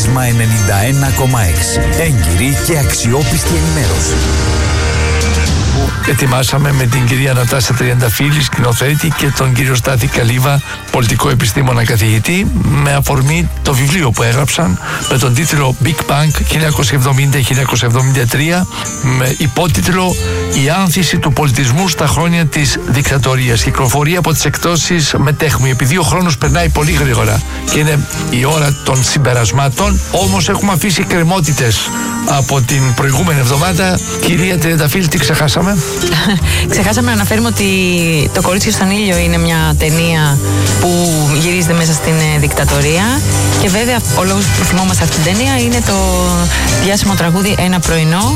Κάρισμα 91,6. Έγκυρη και αξιόπιστη ενημέρωση. Ετοιμάσαμε με την κυρία Νατάσα Τριανταφύλλη, σκηνοθέτη, και τον κύριο Στάθη Καλίβα, πολιτικό επιστήμονα καθηγητή, με αφορμή το βιβλίο που έγραψαν με τον τίτλο Big Bang 1970-1973, με υπότιτλο «Η άνθηση του πολιτισμού στα χρόνια της δικτατορίας». Κυκλοφορεί από τις εκδόσεις Μετέχμη. Επειδή ο χρόνος περνάει πολύ γρήγορα και είναι η ώρα των συμπερασμάτων, όμως έχουμε αφήσει εκκρεμότητες από την προηγούμενη εβδομάδα. Κυρία Τριανταφύλλη, τι ξεχάσαμε? Ξεχάσαμε να αναφέρουμε ότι Το κορίτσι στον ήλιο είναι μια ταινία που γυρίζεται μέσα στην δικτατορία, και βέβαια ο λόγος που θυμόμαστε αυτή την ταινία είναι το διάσημο τραγούδι «Ένα πρωινό»,